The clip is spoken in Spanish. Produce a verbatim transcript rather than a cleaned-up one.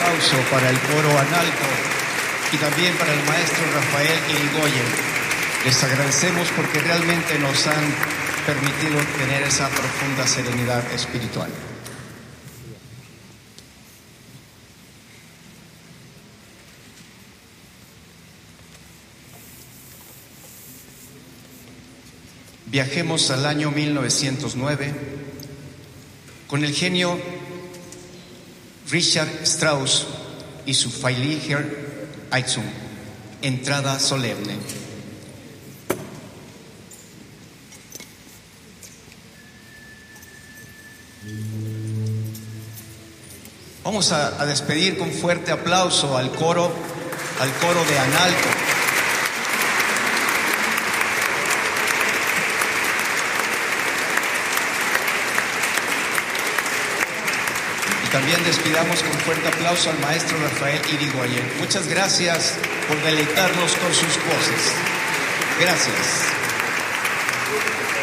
aplauso para el coro Analco y también para el maestro Rafael Irigoyen. Les agradecemos porque realmente nos han permitido tener esa profunda serenidad espiritual. Viajemos al año mil novecientos nueve con el genio Richard Strauss y su Feierlicher Einzug, entrada solemne. Vamos a, a despedir con fuerte aplauso al coro, al coro de Analco. También despidamos con fuerte aplauso al maestro Rafael Irigoyen. Muchas gracias por deleitarnos con sus voces. Gracias.